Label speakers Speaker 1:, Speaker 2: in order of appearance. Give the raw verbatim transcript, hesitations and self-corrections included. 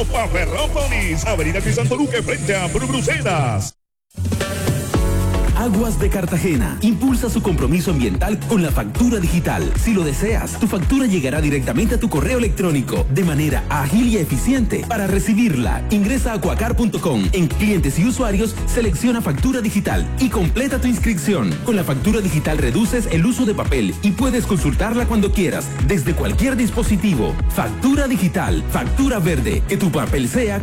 Speaker 1: Copa Ferrópolis, Avenida Crisanto Luque frente a Bruselas.
Speaker 2: Aguas de Cartagena impulsa su compromiso ambiental con la factura digital. Si lo deseas, tu factura llegará directamente a tu correo electrónico de manera ágil y eficiente. Para recibirla, ingresa a acuacar punto com. En clientes y usuarios, selecciona factura digital y completa tu inscripción. Con la factura digital reduces el uso de papel y puedes consultarla cuando quieras, desde cualquier dispositivo. Factura digital, factura verde, que tu papel sea